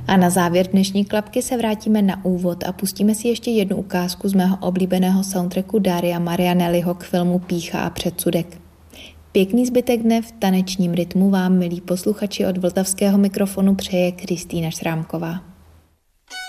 A na závěr dnešní klapky se vrátíme na úvod a pustíme si ještě jednu ukázku z mého oblíbeného soundtracku Daria Marianelliho k filmu Pýcha a předsudek. Pěkný zbytek dne v tanečním rytmu vám, milí posluchači, od vltavského mikrofonu přeje Kristýna Šrámková.